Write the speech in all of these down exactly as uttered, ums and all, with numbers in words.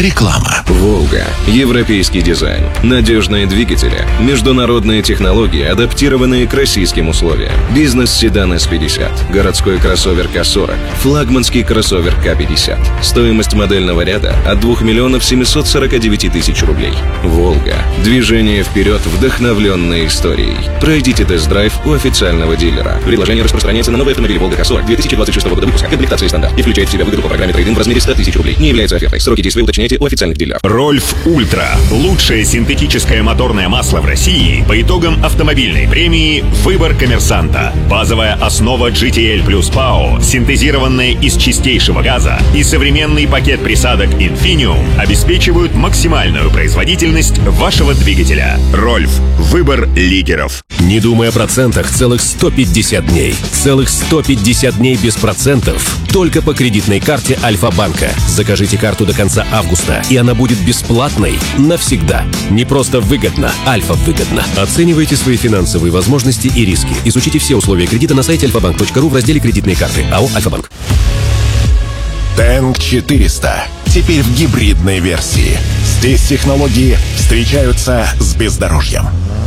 Реклама. «Волга». Европейский дизайн, надежные двигатели, международные технологии, адаптированные к российским условиям. Бизнес-седан эс пятьдесят, городской кроссовер ка сорок, флагманский кроссовер ка пятьдесят. Стоимость модельного ряда от двух миллионов семисот сорока девяти тысяч рублей. «Волга». Движение вперед, вдохновленное историей. Пройдите тест-драйв у официального дилера. Предложение распространяется на новые автомобили «Волга» ка сорок две тысячи двадцать шестого года выпуска. Комплектация стандарт и включает в себя выгоду по программе трейд-ин в размере ста тысяч рублей. Не является офертой. Сроки действия уточняйте у официальных дилеров. Рольф Ультра. Лучшее синтетическое моторное масло в России по итогам автомобильной премии «Выбор коммерсанта». Базовая основа джи ти эл плюс ПАО, синтезированная из чистейшего газа, и современный пакет присадок Infinium обеспечивают максимальную производительность вашего двигателя. Рольф. Выбор лидеров. Не думай о процентах целых сто пятьдесят дней. Целых сто пятьдесят дней без процентов. Только по кредитной карте Альфа-банка. Закажите карту до конца августа, и она будет бесплатной навсегда. Не просто выгодно, Альфа выгодно. Оценивайте свои финансовые возможности и риски. Изучите все условия кредита на сайте альфа банк точка ру в разделе «Кредитные карты». АО «Альфа-банк». Тэнк четыреста. Теперь в гибридной версии. Здесь технологии встречаются с бездорожьем.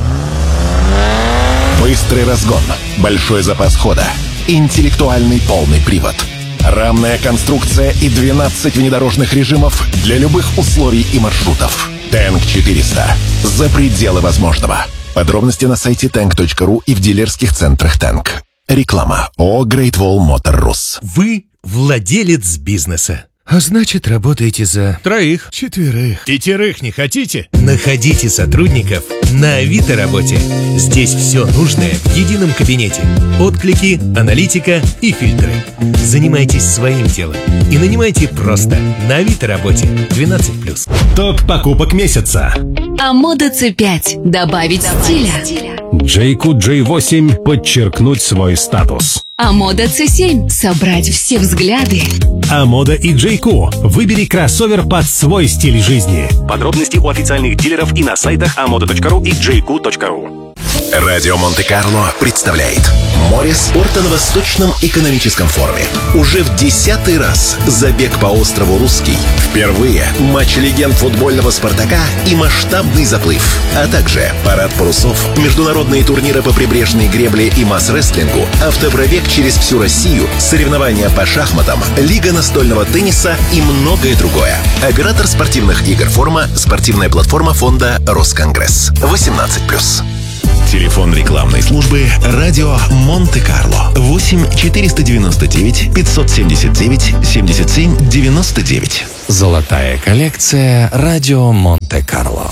Быстрый разгон, большой запас хода, интеллектуальный полный привод, рамная конструкция и двенадцать внедорожных режимов для любых условий и маршрутов. Тэнк четыреста. За пределы возможного. Подробности на сайте тэнк точка ру и в дилерских центрах Тэнк. Реклама. ООО Great Wall Motor Rus. Вы владелец бизнеса. А значит, работаете за троих, четверых, пятерых не хотите? Находите сотрудников на Авито работе. Здесь все нужное в едином кабинете. Отклики, аналитика и фильтры. Занимайтесь своим делом и нанимайте просто на Авито работе. двенадцать плюс. Топ покупок месяца. Амода си пять. Добавить стиля. Джейку джей восемь. Подчеркнуть свой статус. Амода си семь. Собрать все взгляды. Амода и Джейку. Выбери кроссовер под свой стиль жизни. Подробности у официальных дилеров и на сайтах амода точка ру и джейку точка ру. Радио Монте-Карло представляет море спорта на Восточном экономическом форуме. Уже в десятый раз забег по острову Русский. Впервые матч легенд футбольного «Спартака» и масштабный заплыв. А также парад парусов, международные турниры по прибрежной гребле и масс-рестлингу, автопробег через всю Россию, соревнования по шахматам, лига настольного тенниса и многое другое. Оператор спортивных игр «Форма», спортивная платформа фонда «Росконгресс». восемнадцать плюс. Телефон рекламной службы «Радио Монте-Карло» восемь четыреста девяносто девять пятьсот семьдесят девять семьдесят семь девяносто девять. Золотая коллекция «Радио Монте-Карло».